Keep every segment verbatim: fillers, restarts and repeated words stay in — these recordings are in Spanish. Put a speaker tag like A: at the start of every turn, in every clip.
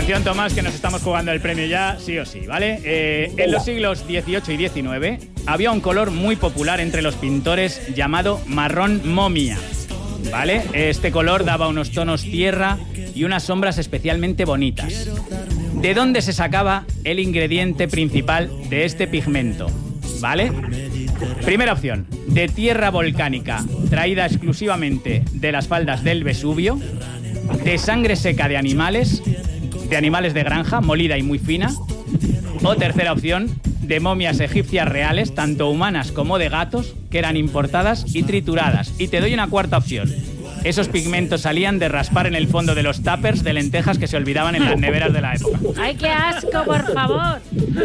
A: Atención, Tomás, que nos estamos jugando el premio ya, sí o sí, ¿vale? Eh, en los siglos dieciocho y diecinueve había un color muy popular entre los pintores llamado marrón momia, ¿vale? Este color daba unos tonos tierra y unas sombras especialmente bonitas. ¿De dónde se sacaba el ingrediente principal de este pigmento? ¿Vale? Primera opción, de tierra volcánica, traída exclusivamente de las faldas del Vesubio, de sangre seca de animales, de animales de granja, molida y muy fina, o tercera opción, de momias egipcias reales, tanto humanas como de gatos, que eran importadas y trituradas. Y te doy una cuarta opción. Esos pigmentos salían de raspar en el fondo de los tuppers de lentejas que se olvidaban en las neveras de la época.
B: ¡Ay, qué asco, por favor!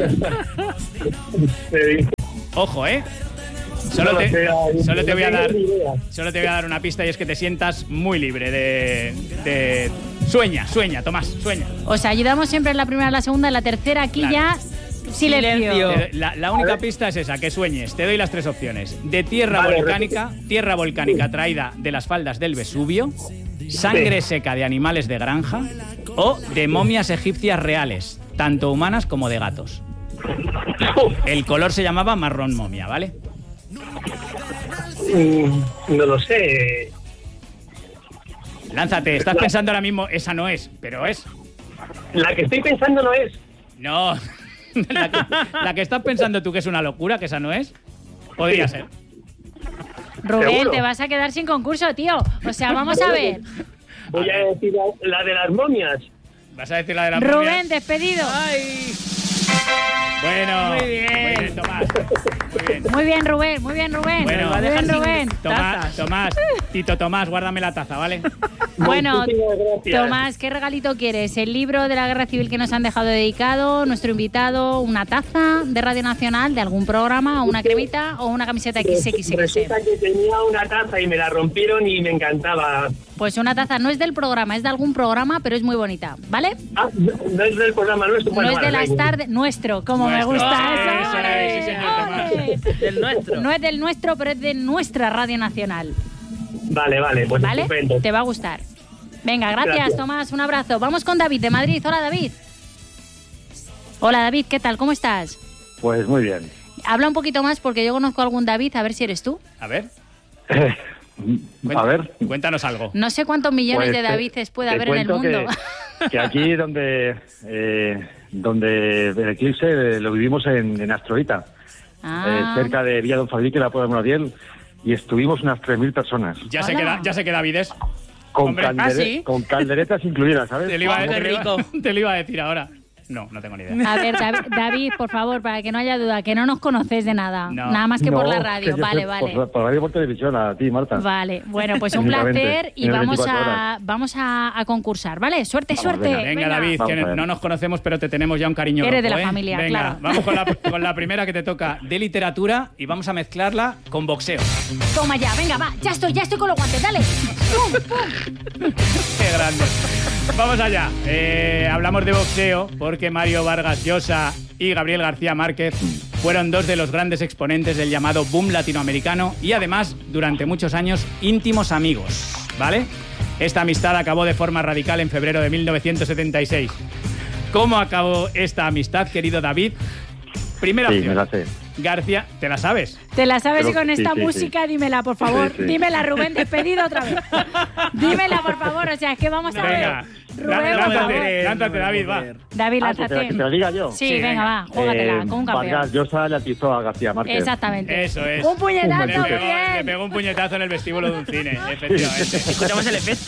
A: Ojo, ¿eh? Solo te, solo te voy a dar solo te voy a dar una pista y es que te sientas muy libre de, de... Sueña, sueña, Tomás, sueña.
B: O sea, ayudamos siempre en la primera, la segunda, en la tercera, aquí claro. Ya... Silencio.
A: La, la única pista es esa, que sueñes. Te doy las tres opciones. De tierra vale, volcánica, repite. tierra volcánica traída de las faldas del Vesubio, sangre sí. seca de animales de granja o de momias egipcias reales, tanto humanas como de gatos. El color se llamaba marrón momia, ¿vale?
C: Mm, no lo sé.
A: Lánzate, estás pensando ahora mismo, esa no es, pero es.
C: La que estoy pensando no es.
A: No. La que, la que estás pensando tú que es una locura, que esa no es, podría ser.
B: Rubén,
C: ¿seguro?
B: Te vas a quedar sin concurso, tío. O sea, vamos a ver.
C: Voy a decir la, la de las momias.
A: ¿Vas a decir la de las
B: Rubén,
A: momias?
B: Rubén, despedido.
A: Ay. Bueno,
B: muy bien.
A: Muy bien, Tomás. Muy bien.
B: Muy bien, Rubén, muy bien, Rubén.
A: Bueno,
B: muy bien, Rubén.
A: Tomás, Tomás, Tito Tomás, guárdame la taza, ¿vale?
B: Bueno, Tomás, ¿qué regalito quieres? ¿El libro de la Guerra Civil que nos han dejado dedicado, nuestro invitado, una taza de Radio Nacional, de algún programa, o una cremita o una camiseta equis equis equis?
C: Resulta que tenía una taza y me la rompieron y me encantaba.
B: Pues una taza no es del programa, es de algún programa, pero es muy bonita, ¿vale?
C: Ah, no, no es del programa nuestro.
B: No
C: bueno,
B: es de
C: vale,
B: las tardes, nuestro, como
A: nuestro.
B: me gusta
A: Oh,
B: eso.
A: eso es, sí, señor, Tomás.
D: Del nuestro.
B: No es del nuestro, pero es de nuestra Radio Nacional.
C: Vale, vale, pues
B: ¿vale?
C: Estupendo.
B: Te va a gustar. Venga, gracias,
C: gracias,
B: Tomás, un abrazo. Vamos con David de Madrid. Hola, David. Hola, David, ¿qué tal? ¿Cómo estás?
E: Pues muy bien.
B: Habla un poquito más porque yo conozco a algún David, a ver si eres tú.
A: A ver.
E: A ver.
A: Cuéntanos algo.
B: No sé cuántos millones
E: pues
B: de Davides puede haber en el mundo.
E: Que, que aquí donde eh, donde el eclipse eh, lo vivimos en, en Astrorita,
B: ah.
E: eh, cerca de Villa Don Fabrique, la Puebla de Monadiel, y estuvimos unas tres mil personas.
A: Ya sé, que da, ya sé que Davides.
E: Con,
A: Hombre,
E: caldere-
B: ¿ah, sí?
E: con calderetas incluidas, ¿sabes?
A: Te lo iba,
D: Oh,
A: te
D: qué
A: lo iba-
D: rico.
A: te lo iba a decir ahora. No, no tengo ni idea.
B: A ver, David, David, por favor, para que no haya duda, que no nos conoces de nada.
A: No.
B: Nada más que
E: No,
B: por la
E: que
B: radio.
E: yo
B: Vale,
E: sé,
B: vale.
E: Por, por radio y por televisión, a ti, Marta.
B: Vale, bueno, pues un
E: Únicamente,
B: placer y
E: en las
B: vamos
E: veinticuatro
B: a
E: horas.
B: vamos a, a concursar, ¿vale? Suerte,
E: Vamos,
B: suerte.
E: venga.
A: Venga, David,
E: Vamos
A: que
E: a ver.
A: no nos conocemos, pero te tenemos ya un cariño
B: Eres de
A: rojo,
B: la
A: ¿eh?
B: familia,
A: Venga,
B: claro.
A: vamos con la, con la primera que te toca de literatura y vamos a mezclarla con boxeo.
B: Toma ya, venga, va. Ya estoy, ya estoy con los guantes, dale. ¡Pum, pum!
A: ¡Qué grande! Vamos allá. Eh, hablamos de boxeo porque Mario Vargas Llosa y Gabriel García Márquez fueron dos de los grandes exponentes del llamado boom latinoamericano y además, durante muchos años, íntimos amigos, ¿vale? Esta amistad acabó de forma radical en febrero de mil novecientos setenta y seis. ¿Cómo acabó esta amistad, querido David? Primera
E: Sí,
A: opción.
E: me la sé.
A: García, ¿te la sabes?
B: Te la sabes
E: Pero-
B: y con
E: sí,
B: esta
E: sí,
B: música
E: sí.
B: dímela, por favor.
E: Sí, sí.
B: Dímela, Rubén, despedido otra vez. Dímela, por favor, o sea, es que vamos a
A: Venga,
B: ver. Rubén, por
A: lánzate,
B: favor.
A: lánzate, David, va.
B: David,
E: Ah, que te, la-
B: lánzate.
E: que te la diga yo.
B: Sí,
A: Sí,
B: venga,
A: venga.
B: va, júgatela,
E: Eh,
B: con un campeón.
E: Vargas Llosa le atizó a García Márquez.
B: Exactamente.
A: Eso es.
B: Un puñetazo,
A: Le
B: muy
A: pegó, le
B: bien.
A: pegó un puñetazo en el vestíbulo de un cine, efectivamente.
D: Escuchamos el efecto.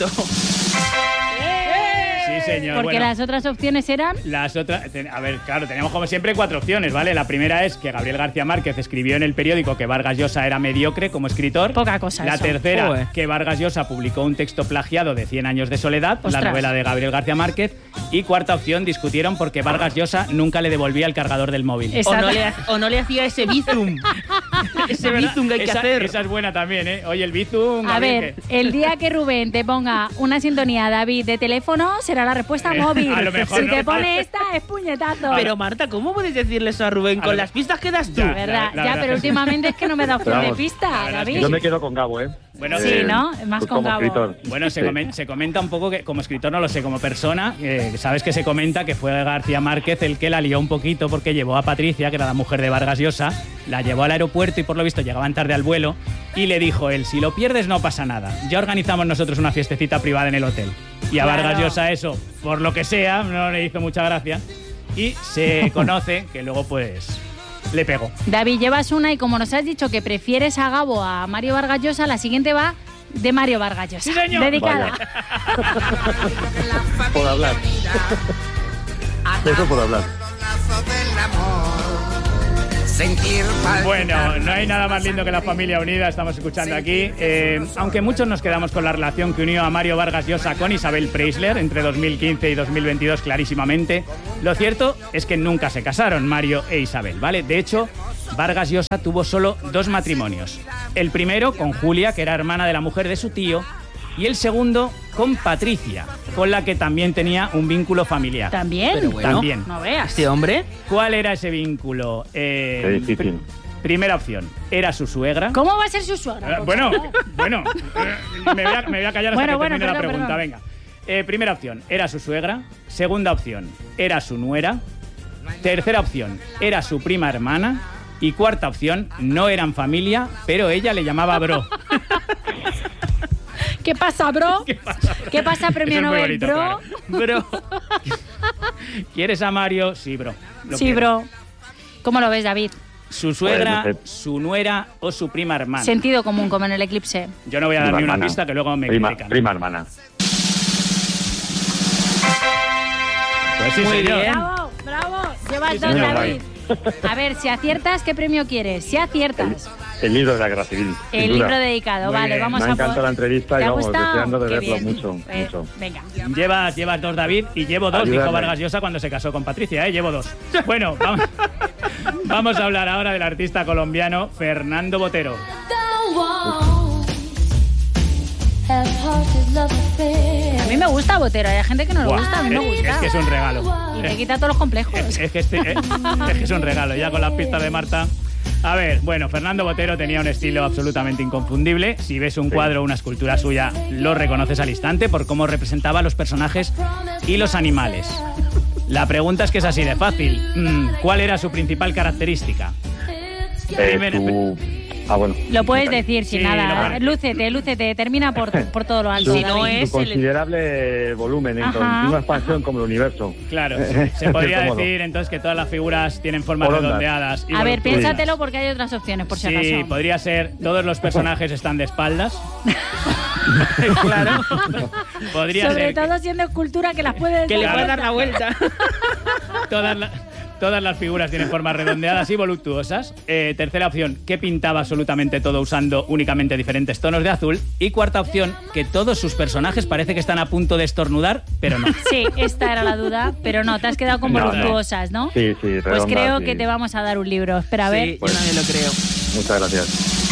A: Sí, señor.
B: Porque
A: Bueno,
B: las otras opciones eran...
A: las otras... ten- A ver, claro, teníamos como siempre cuatro opciones, ¿vale? La primera es que Gabriel García Márquez escribió en el periódico que Vargas Llosa era mediocre como escritor.
B: Poca cosa
A: La
B: eso.
A: tercera,
D: Joder.
A: que Vargas Llosa publicó un texto plagiado de Cien años de soledad,
B: Ostras.
A: la novela de Gabriel García Márquez. Y cuarta opción, discutieron porque Vargas Llosa nunca le devolvía el cargador del móvil.
B: Es-
D: O no, le, ha- o no le hacía ese bizum. Ese
A: ¿Verdad?
D: bizum que hay que
A: esa,
D: hacer.
A: esa es buena también, ¿eh? Oye, el bizum...
B: A
A: Gabriel,
B: ver,
A: ¿qué?
B: el día que Rubén te ponga una sintonía, David, de teléfono, será la respuesta móvil.
A: A lo mejor
B: si
A: no.
B: te pone esta, es puñetazo.
D: Pero Marta, ¿cómo puedes decirle eso a Rubén
A: A
D: con
A: lo-
D: las pistas que das tú?
A: Ya.
B: ¿Verdad?
A: La- la
B: ya,
A: verdad
B: pero
A: es que-
B: últimamente es que no me da opción
E: Pero
B: de
E: vamos,
B: pista,
A: la verdad es que
B: David.
E: Yo me quedo con Gabo, ¿eh?
A: Bueno,
B: Sí,
A: eh,
B: ¿no? Es más
E: pues
B: con
E: como
B: Gabo.
E: escritor.
A: Bueno, se,
E: Sí.
A: comen- se comenta un poco que, como escritor no lo sé, como persona, eh, sabes que se comenta que fue García Márquez el que la lió un poquito porque llevó a Patricia, que era la mujer de Vargas Llosa, la llevó al aeropuerto y por lo visto llegaban tarde al vuelo y le dijo él, si lo pierdes no pasa nada, ya organizamos nosotros una fiestecita privada en el hotel. Y a
B: Claro.
A: Vargas Llosa eso, por lo que sea, no le hizo mucha gracia y se conoce que luego pues le pegó.
B: David, llevas una y como nos has dicho que prefieres a Gabo a Mario Vargas Llosa, la siguiente va de Mario Vargas Llosa.
A: Sí, señor.
B: Dedicada.
E: Por hablar. Eso por hablar.
A: Bueno, no hay nada más lindo que la familia unida, estamos escuchando aquí. Eh, aunque muchos nos quedamos con la relación que unió a Mario Vargas Llosa con Isabel Preisler entre dos mil quince y dos mil veintidós clarísimamente, lo cierto es que nunca se casaron Mario e Isabel, ¿vale? De hecho, Vargas Llosa tuvo solo dos matrimonios. El primero con Julia, que era hermana de la mujer de su tío, y el segundo con Patricia, con la que también tenía un vínculo familiar.
B: ¿También?
D: Pero bueno.
A: También.
B: No veas.
D: Este hombre,
A: ¿Cuál era ese vínculo? Eh,
E: Qué difícil.
A: pr- primera opción, era su suegra.
B: ¿Cómo va a ser su suegra?
A: Eh,
B: por
A: bueno,
B: favor?
A: bueno, eh, me voy a, me voy a callar hasta
B: Bueno,
A: que
B: bueno,
A: termine la
B: perdón,
A: pregunta,
B: perdón.
A: venga. Eh, primera opción, era su suegra. Segunda opción, era su nuera. Tercera opción, era su prima hermana. Y cuarta opción, no eran familia, pero ella le llamaba bro.
B: ¿Qué pasa, bro?
A: ¿Qué pasa, bro?
B: ¿Qué pasa, premio
A: Eso es muy
B: Nobel,
A: bonito,
B: bro?
A: claro. Bro. ¿Quieres a Mario? Sí, bro. Lo
B: Sí,
A: quiero.
B: bro. ¿Cómo lo ves, David?
A: Su suegra,
E: Pues, no sé.
A: su nuera o su prima hermana.
B: Sentido común, como en el eclipse.
A: Yo no voy a dar
E: Prima
A: ni una
E: hermana.
A: pista que luego me
E: Prima,
A: critican.
E: prima hermana.
A: Pues sí,
D: Muy
A: señor.
D: bien.
B: ¡Bravo! ¡Bravo! Llevas
A: Sí,
B: dos,
A: señor,
B: David. A ver, si aciertas, ¿qué premio quieres? Si aciertas,
E: El libro de la guerra civil. sin
B: el
E: duda.
B: libro dedicado.
A: Muy
B: vale,
A: bien.
B: vamos
E: Me
B: a
E: ha encantado
B: por-
E: la entrevista
B: ¿Te
E: y
B: ha
E: vamos,
B: gustado?
E: deseando de
B: Qué
E: verlo
B: bien.
E: mucho,
B: Eh,
E: mucho.
B: Venga.
A: Llevas, llevas dos, David, y llevo dos,
E: Ayúdame.
A: dijo Vargas Llosa cuando se casó con Patricia, ¿eh? Llevo dos. Bueno, vamos, vamos a hablar ahora del artista colombiano Fernando Botero.
B: A mí me gusta Botero, hay gente que no le
A: Buah,
B: gusta, a mí me
A: es,
B: gusta.
A: es que es un regalo.
B: Y te
A: Es,
B: quita todos los complejos.
A: es que este- eh, es que es un regalo, ya con las pistas de Marta. A ver, bueno, Fernando Botero tenía un estilo absolutamente inconfundible. Si ves un cuadro o una escultura suya, lo reconoces al instante por cómo representaba a los personajes y los animales. La pregunta es que es así de fácil. Mm, ¿Cuál era su principal característica?
E: Eh,
A: Primero-
E: tu- Ah, bueno.
B: Lo puedes decir sin
A: Sí, lo
B: nada.
A: vale.
B: Lúcete, lúcete, termina por, por todo lo alto.
D: Si no
B: David.
D: es
E: Su
D: el-
E: considerable volumen en
B: Ajá.
E: continua expansión como el universo.
A: Claro, se podría
E: Cómodo.
A: decir entonces que todas las figuras tienen formas
E: Por ondas.
A: redondeadas. y
B: A ver,
A: voluptuosas.
B: piénsatelo porque hay otras opciones, por si
A: Sí,
B: acaso.
A: podría ser todos los personajes están de espaldas.
D: Claro.
A: Podría
B: Sobre
A: ser que
B: todo siendo escultura que las puedes
D: Que le
B: dar
D: puede dar la
B: vuelta.
D: vuelta.
A: todas, la- todas las figuras tienen formas redondeadas y voluptuosas. Eh, tercera opción, que pintaba absolutamente todo usando únicamente diferentes tonos de azul. Y cuarta opción, que todos sus personajes parece que están a punto de estornudar, pero no.
B: Sí, esta era la duda, pero no, te has quedado con
E: No, no.
B: voluptuosas, ¿no?
E: Sí, sí,
B: Pues
E: redondas,
B: creo
E: sí.
B: que te vamos a dar un libro. Espera, a ver.
D: Sí, yo también lo creo.
E: Muchas gracias.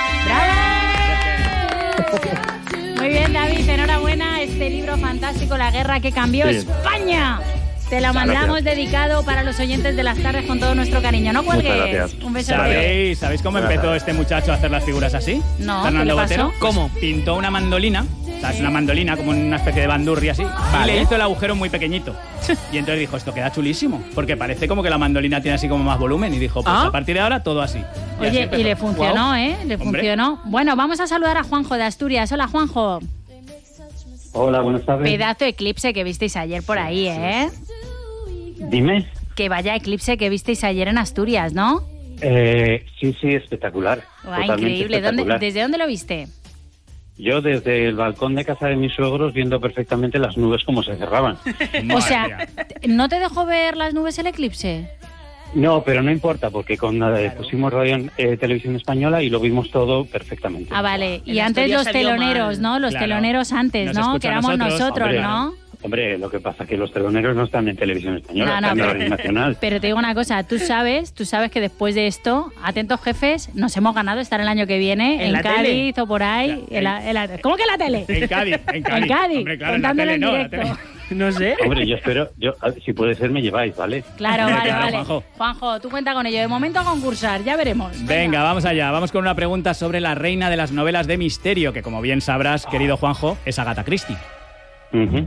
B: ¡Bravo! Muy bien, David, enhorabuena. Este libro fantástico, La guerra que cambió
E: Sí.
B: España. Te lo
E: Muchas
B: mandamos
E: gracias.
B: dedicado para los oyentes de las tardes con todo nuestro cariño. No cuelgues.
E: Muchas gracias.
B: Un beso.
A: ¿Sabéis, ¿Sabéis cómo
E: Gracias.
A: empezó este muchacho a hacer las figuras así?
B: No,
A: Fernando
B: ¿qué le pasó?
A: Botero.
D: ¿Cómo?
A: Pintó una mandolina, o sea, es una mandolina como una especie de bandurri así,
D: Vale.
A: y le hizo el agujero muy pequeñito. Y entonces dijo, esto queda chulísimo, porque parece como que la mandolina tiene así como más volumen. Y dijo, pues
D: ¿Ah?
A: a partir de ahora todo así. Y así
B: Oye,
A: empezó.
B: y le funcionó,
A: Guau.
B: ¿eh? Le
A: Hombre.
B: funcionó. Bueno, vamos a saludar a Juanjo de Asturias. Hola, Juanjo.
F: Hola, buenas tardes.
B: Pedazo de eclipse que visteis ayer por ahí, ¿eh?
F: Dime.
B: Que vaya eclipse que visteis ayer en Asturias, ¿no?
F: Eh, sí, sí, espectacular.
B: Guau,
F: Totalmente
B: increíble. ¿Dónde,
F: espectacular.
B: ¿Desde dónde lo viste?
F: Yo desde el balcón de casa de mis suegros viendo perfectamente las nubes como se cerraban.
B: O
A: Madre
B: sea,
A: mía.
B: ¿no te dejó ver las nubes el eclipse?
F: No, pero no importa porque con eh, pusimos radio en eh, televisión española y lo vimos todo perfectamente.
B: Ah, vale.
D: En
B: Y
D: la
B: antes
D: historia
B: los
D: salió
B: teloneros,
D: mal.
B: ¿no? Los
A: Claro.
B: teloneros antes,
A: Nos
B: ¿no?
A: escucha
B: Que
A: a
B: éramos
A: nosotros,
B: nosotros,
F: hombre.
B: ¿no?
F: Hombre, lo que pasa es que los teloneros no están en televisión española,
B: No, no,
F: están en
B: pero-
F: Radio Nacional.
B: Pero te digo una cosa, tú sabes, tú sabes que después de esto, atentos jefes, nos hemos ganado estar el año que viene
D: ¿En
B: en,
D: la
B: Cádiz
D: tele?
B: o por ahí.
A: Ya,
B: en la- en la- ¿Cómo que en la tele?
A: En Cádiz, en Cádiz.
B: En Cádiz,
A: Hombre, claro, en la
B: contándolo
A: tele
B: en
A: no, la
B: directo.
A: tele-
D: No sé.
F: Hombre, yo espero, yo, a ver, si puede ser, me lleváis, ¿vale?
B: Claro, vale,
A: Claro,
B: vale.
A: Juanjo.
B: Juanjo, tú cuenta con ello. De momento a concursar, ya veremos. Venga.
A: Venga, vamos allá. Vamos con una pregunta sobre la reina de las novelas de misterio, que como bien sabrás, querido Juanjo, es Agatha Christie.
F: Ujú.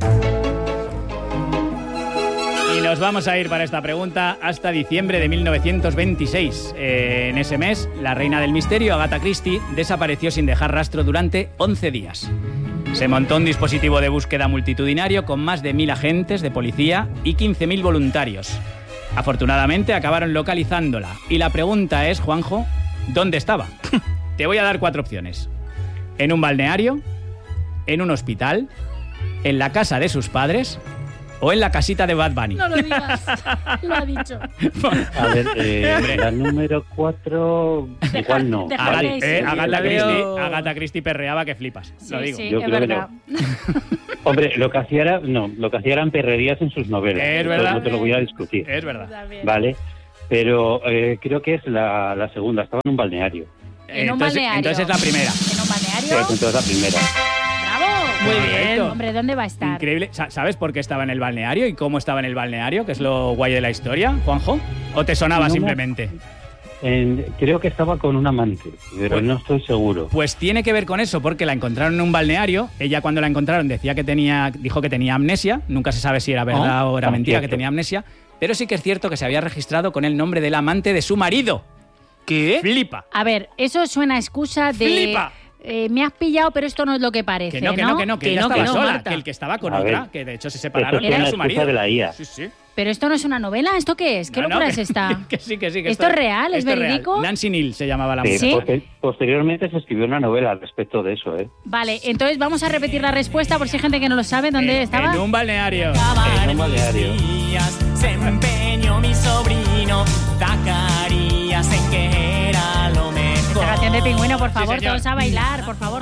A: Y nos vamos a ir para esta pregunta hasta diciembre de mil novecientos veintiséis. Eh, en ese mes, la reina del misterio, Agatha Christie, desapareció sin dejar rastro durante once días. Se montó un dispositivo de búsqueda multitudinario con más de mil agentes de policía y quince mil voluntarios. Afortunadamente acabaron localizándola. Y la pregunta es, Juanjo, ¿dónde estaba? Te voy a dar cuatro opciones. ¿En un balneario? ¿En un hospital? ¿En la casa de sus padres? ¿O en la casita de Bad Bunny?
B: No lo digas, lo ha dicho.
F: A ver, eh, la número cuatro, igual no.
B: deja-
A: Agatha,
F: ¿vale?
A: eh, Agatha
D: la veo-
A: Christie, Agatha Christie perreaba que flipas,
B: Sí,
A: lo digo.
B: sí,
F: Yo
B: es
F: creo que
B: verdad.
F: Hombre, lo que hacía era, no, lo que hacía eran perrerías en sus novelas.
A: Es
F: Esto
A: verdad.
F: no te lo voy a discutir,
A: Es verdad.
B: También.
F: ¿vale? Pero eh, creo que es la, la segunda, estaba en un balneario.
B: En un
A: entonces,
B: balneario.
A: entonces es la primera.
B: ¿En un
F: Sí,
B: balneario?
F: entonces es la primera.
B: ¡Bravo!
D: Muy bien.
A: Correcto.
B: Hombre, ¿dónde va a estar?
A: Increíble. Sa- ¿Sabes por qué estaba en el balneario y cómo estaba en el balneario? Que es lo guay de la historia, Juanjo. ¿O te sonaba
F: No me-
A: simplemente?
F: En- creo que estaba con un amante, pero
A: Pues-
F: no estoy seguro.
A: Pues tiene que ver con eso, porque la encontraron en un balneario. Ella cuando la encontraron decía que tenía, dijo que tenía amnesia. Nunca se sabe si era verdad
F: Oh,
A: o era
F: tan
A: mentira, que
F: cierto.
A: tenía amnesia. Pero sí que es cierto que se había registrado con el nombre del amante de su marido.
D: ¿Qué?
A: Flipa.
B: A ver, eso suena a excusa de...
A: ¡Flipa!
B: eh, me has pillado, pero esto no es lo que parece,
A: Que no, que no, que no, que,
D: Que
A: ella
D: no, que
A: estaba
D: no,
A: sola,
D: Marta.
A: que el que estaba con
F: A
A: otra,
F: ver.
A: que de hecho se
F: Eso
A: separaron,
F: es
A: era
F: una
A: su marido.
F: excusa de la I A.
A: Sí, sí.
B: Pero esto no es una novela, ¿esto qué es? ¿Qué
A: No, no,
B: locura
A: que-
B: es esta?
A: Que sí, que sí. Que
B: ¿Esto es real? ¿Es
A: esto
B: verídico?
A: real. Nancy Neal se llamaba la
F: Sí,
A: mujer.
B: ¿Sí?
F: poster- posteriormente se escribió una novela al respecto de eso, ¿eh?
B: Vale, entonces vamos a repetir la respuesta por si hay gente que no lo sabe. ¿Dónde
A: En-
B: estaba?
A: En un balneario.
F: En un balneario.
G: Se empeñó mi sobrino Zacarías en que era lo mejor.
B: Esta canción de Pingüino, por favor,
A: señor.
B: todos a bailar, por favor.